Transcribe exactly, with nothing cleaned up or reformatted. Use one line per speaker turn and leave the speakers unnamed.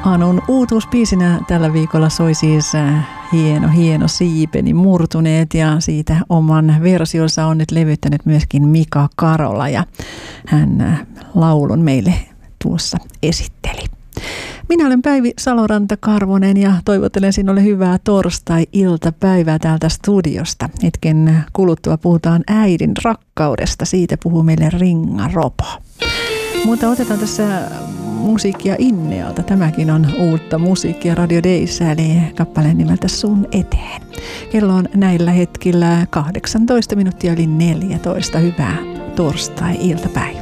Anun uutuuspiisinä tällä viikolla soi siis hieno, hieno Siipeni murtuneet, ja siitä oman versionsa on nyt levyttänyt myöskin Mika Karola, ja hän laulun meille tuossa esitteli. Minä olen Päivi Saloranta-Karvonen ja toivottelen sinulle hyvää torstai-iltapäivää täältä studiosta. Hetken kuluttua puhutaan äidin rakkaudesta, siitä puhuu meille Ringa Ropo. Mutta otetaan tässä musiikkia Innealta. Tämäkin on uutta musiikkia Radio Dayssä, eli kappaleen nimeltä Sun eteen. Kello on näillä hetkillä kahdeksantoista minuuttia yli neljätoista. Hyvää torstai-iltapäivää.